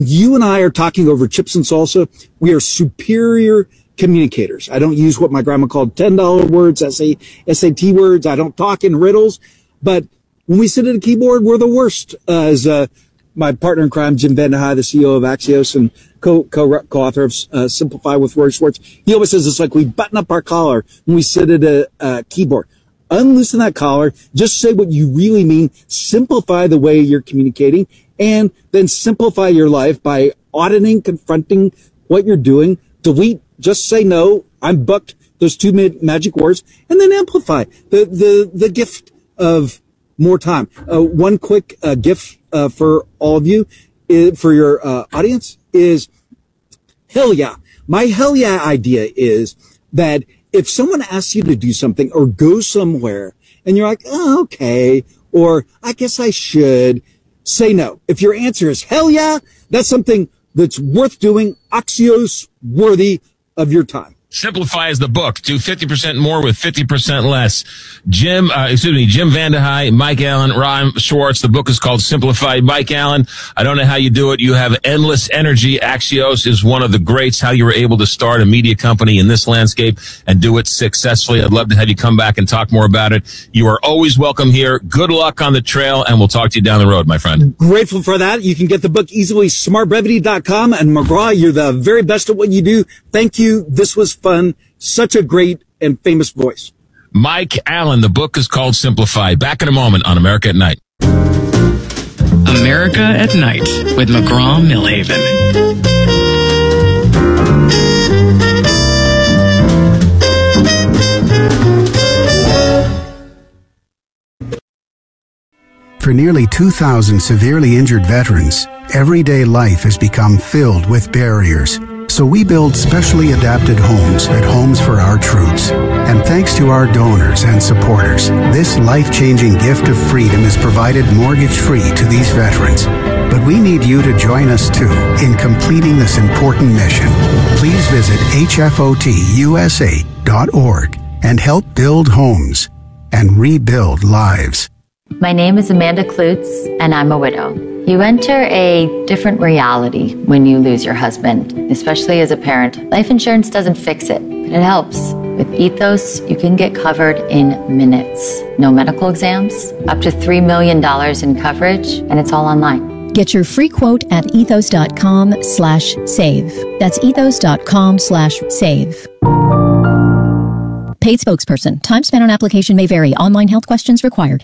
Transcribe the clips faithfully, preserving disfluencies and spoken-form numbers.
You and I are talking over chips and salsa. We are superior communicators. I don't use what my grandma called ten dollar words, S A T words. I don't talk in riddles. But when we sit at a keyboard, we're the worst. Uh, as uh, my partner in crime, Jim Vandehei, the C E O of Axios and co, co, co-author of uh, Simplify with Roy Schwartz, he always says it's like we button up our collar when we sit at a, a keyboard. Unloosen that collar. Just say what you really mean. Simplify the way you're communicating, and then simplify your life by auditing, confronting what you're doing. Delete. Just say no. I'm booked. Those two magic words, and then amplify the the the gift of more time. Uh, one quick uh, gift uh, for all of you, is, for your uh, audience, is hell yeah. My hell yeah idea is that if someone asks you to do something or go somewhere and you're like, oh, okay, or I guess I should, say no. If your answer is hell yeah, that's something that's worth doing, Axios worthy of your time. Simplify is the book. Do fifty percent more with fifty percent less. Jim, uh, excuse me, Jim Vandehei, Mike Allen, Roy Schwartz. The book is called Simplify. Mike Allen, I don't know how you do it. You have endless energy. Axios is one of the greats. How you were able to start a media company in this landscape and do it successfully. I'd love to have you come back and talk more about it. You are always welcome here. Good luck on the trail, and we'll talk to you down the road, my friend. Grateful for that. You can get the book easily, smart brevity dot com. And McGraw, you're the very best at what you do. Thank you. This was fun. Such a great and famous voice. Mike Allen, the book is called Simplify. Back in a moment on America at Night. America at Night with McGraw-Milhaven. For nearly two thousand severely injured veterans, everyday life has become filled with barriers. So we build specially adapted homes at Homes for Our Troops. And thanks to our donors and supporters, this life-changing gift of freedom is provided mortgage-free to these veterans. But we need you to join us too in completing this important mission. Please visit H F O T U S A dot org and help build homes and rebuild lives. My name is Amanda Klutz, and I'm a widow. You enter a different reality when you lose your husband, especially as a parent. Life insurance doesn't fix it, but it helps. With Ethos, you can get covered in minutes. No medical exams, up to three million dollars in coverage, and it's all online. Get your free quote at ethos dot com slash save. That's ethos dot com slash save. Paid spokesperson. Time spent on application may vary. Online health questions required.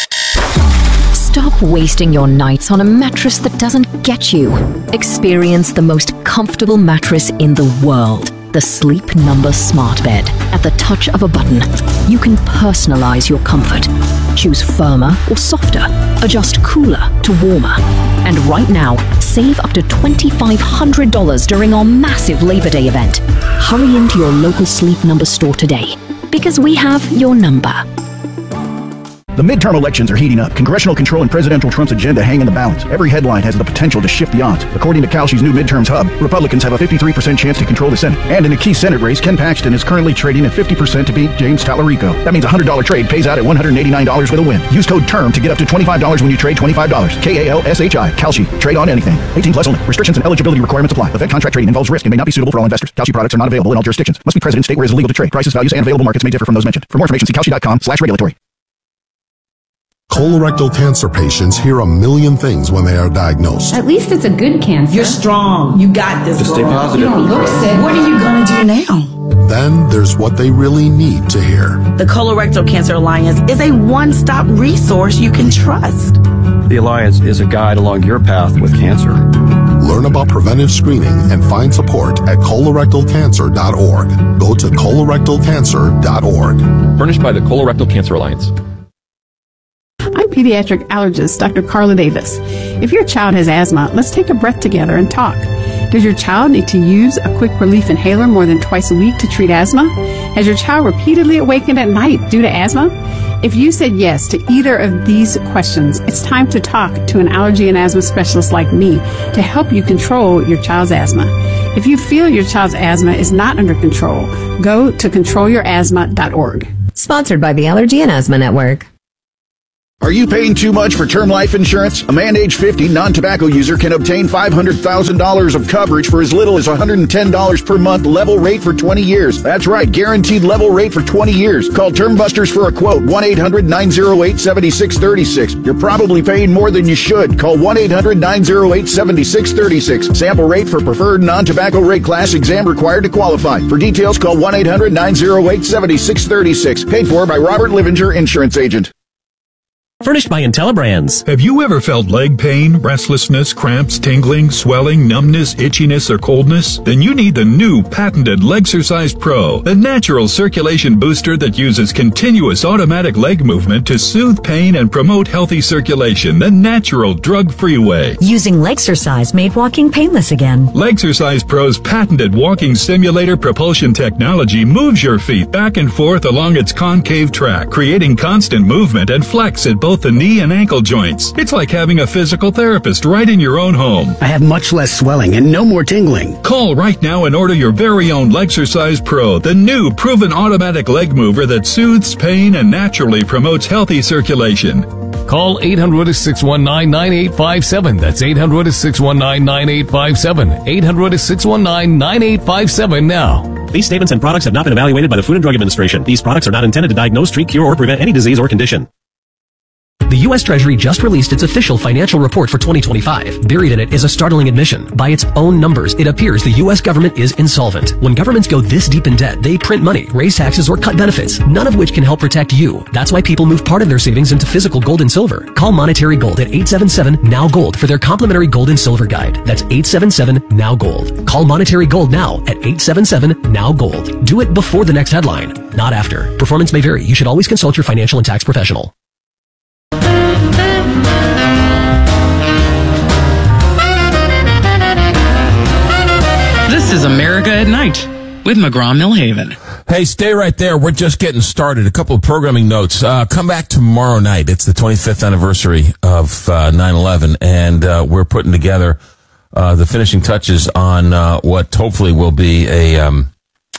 Stop wasting your nights on a mattress that doesn't get you. Experience the most comfortable mattress in the world. The Sleep Number Smart Bed. At the touch of a button, you can personalize your comfort. Choose firmer or softer. Adjust cooler to warmer. And right now, save up to two thousand five hundred dollars during our massive Labor Day event. Hurry into your local Sleep Number store today, because we have your number. The midterm elections are heating up. Congressional control and Presidential Trump's agenda hang in the balance. Every headline has the potential to shift the odds. According to Kalshi's new midterms hub, Republicans have a fifty-three percent chance to control the Senate. And in a key Senate race, Ken Paxton is currently trading at fifty percent to beat James Tallarico. That means a one hundred dollar trade pays out at one hundred eighty-nine dollars with a win. Use code TERM to get up to twenty-five dollars when you trade twenty-five dollars. K A L S H I. Kalshi. Trade on anything. eighteen plus only. Restrictions and eligibility requirements apply. Event contract trading involves risk and may not be suitable for all investors. Kalshi products are not available in all jurisdictions. Must be present in state where it is illegal to trade. Prices, values, and available markets may differ from those mentioned. For more information, see kalshi dot com slash regulatory. Colorectal cancer patients hear a million things when they are diagnosed. At least it's a good cancer. You're strong. You got this. Just stay positive. You don't look sick. What are you going to do now? Then there's what they really need to hear. The Colorectal Cancer Alliance is a one-stop resource you can trust. The Alliance is a guide along your path with cancer. Learn about preventive screening and find support at colorectal cancer dot org. Go to colorectal cancer dot org. Furnished by the Colorectal Cancer Alliance. I'm pediatric allergist Doctor Carla Davis. If your child has asthma, let's take a breath together and talk. Does your child need to use a quick relief inhaler more than twice a week to treat asthma? Has your child repeatedly awakened at night due to asthma? If you said yes to either of these questions, it's time to talk to an allergy and asthma specialist like me to help you control your child's asthma. If you feel your child's asthma is not under control, go to control your asthma dot org. Sponsored by the Allergy and Asthma Network. Are you paying too much for term life insurance? A man age fifty, non-tobacco user can obtain five hundred thousand dollars of coverage for as little as one hundred ten dollars per month, level rate for twenty years. That's right, guaranteed level rate for twenty years. Call Term Busters for a quote, one eight hundred nine oh eight seven six three six. You're probably paying more than you should. Call one eight hundred nine oh eight seven six three six. Sample rate for preferred non-tobacco rate class, exam required to qualify. For details, call one eight hundred nine oh eight seven six three six. Paid for by Robert Livinger, Insurance Agent. Furnished by IntelliBrands. Have you ever felt leg pain, restlessness, cramps, tingling, swelling, numbness, itchiness, or coldness? Then you need the new patented Legsercise Pro, a natural circulation booster that uses continuous automatic leg movement to soothe pain and promote healthy circulation the natural, drug-free way. Using Legsercise made walking painless again. Legsercise Pro's patented walking simulator propulsion technology moves your feet back and forth along its concave track, creating constant movement and flex at both both the knee and ankle joints. It's like having a physical therapist right in your own home. I have much less swelling and no more tingling. Call right now and order your very own Legsercise Pro, the new proven automatic leg mover that soothes pain and naturally promotes healthy circulation. Call eight hundred, six one nine, nine eight five seven. That's eight hundred, six one nine, nine eight five seven. eight hundred, six one nine, nine eight five seven now. These statements and products have not been evaluated by the Food and Drug Administration. These products are not intended to diagnose, treat, cure, or prevent any disease or condition. The U S Treasury just released its official financial report for twenty twenty-five. Buried in it is a startling admission. By its own numbers, it appears the U S government is insolvent. When governments go this deep in debt, they print money, raise taxes, or cut benefits, none of which can help protect you. That's why people move part of their savings into physical gold and silver. Call Monetary Gold at eight seven seven, N O W Gold for their complimentary gold and silver guide. That's eight seven seven, N O W Gold. Call Monetary Gold now at eight seven seven, N O W Gold. Do it before the next headline, not after. Performance may vary. You should always consult your financial and tax professional. This is America at Night with McGraw-Millhaven. Hey, stay right there. We're just getting started. A couple of programming notes. Uh, come back tomorrow night. It's the twenty-fifth anniversary of uh, nine eleven, and uh, we're putting together uh, the finishing touches on uh, what hopefully will be a um,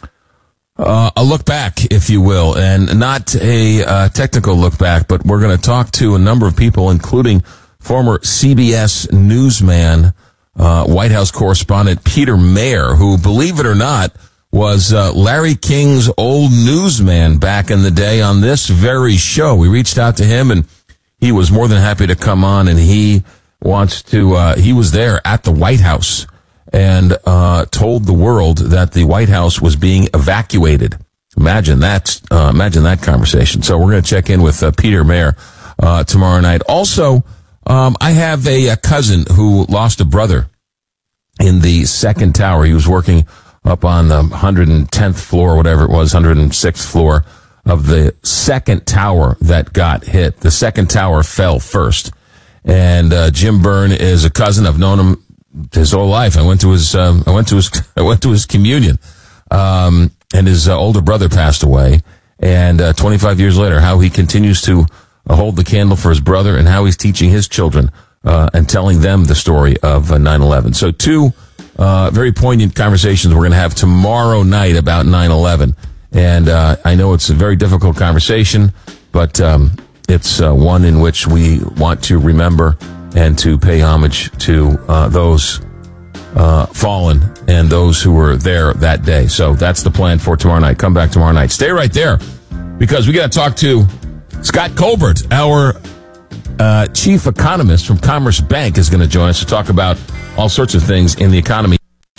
uh, a look back, if you will, and not a uh, technical look back, but we're going to talk to a number of people, including former C B S newsman, Uh, White House correspondent Peter Mayer, who, believe it or not, was uh, Larry King's old newsman back in the day on this very show. We reached out to him, and he was more than happy to come on, and he wants to, uh, he was there at the White House and uh, told the world that the White House was being evacuated. Imagine that, uh, imagine that conversation. So we're going to check in with uh, Peter Mayer uh, tomorrow night. Also, Um, I have a, a cousin who lost a brother in the second tower. He was working up on the one hundred tenth floor, whatever it was, one hundred sixth floor of the second tower that got hit. The second tower fell first. And uh, Jim Byrne is a cousin. I've known him his whole life. I went to his, um, I went to his, I went to his communion. Um, and his uh, older brother passed away. And uh, twenty-five years later, how he continues to Uh, hold the candle for his brother, and how he's teaching his children uh, and telling them the story of uh, nine eleven. So two uh, very poignant conversations we're going to have tomorrow night about nine eleven. And uh, I know it's a very difficult conversation, but um, it's uh, one in which we want to remember and to pay homage to uh, those uh, fallen and those who were there that day. So that's the plan for tomorrow night. Come back tomorrow night. Stay right there, because we got to talk to Scott Colbert, our uh, chief economist from Commerce Bank, is going to join us to talk about all sorts of things in the economy.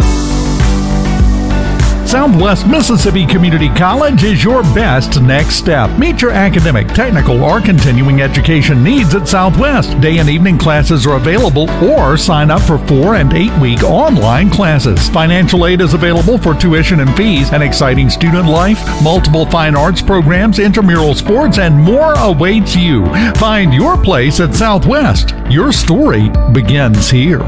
Southwest Mississippi Community College is your best next step. Meet your academic, technical, or continuing education needs at Southwest. Day and evening classes are available, or sign up for four and eight week online classes. Financial aid is available for tuition and fees, an exciting student life, multiple fine arts programs, intramural sports, and more awaits you. Find your place at Southwest. Your story begins here.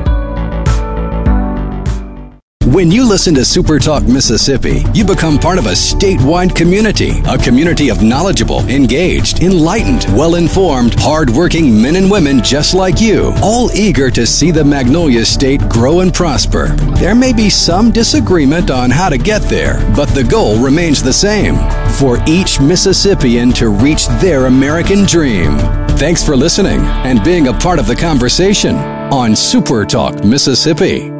When you listen to Super Talk Mississippi, you become part of a statewide community, a community of knowledgeable, engaged, enlightened, well-informed, hard-working men and women just like you, all eager to see the Magnolia State grow and prosper. There may be some disagreement on how to get there, but the goal remains the same: for each Mississippian to reach their American dream. Thanks for listening and being a part of the conversation on Super Talk Mississippi.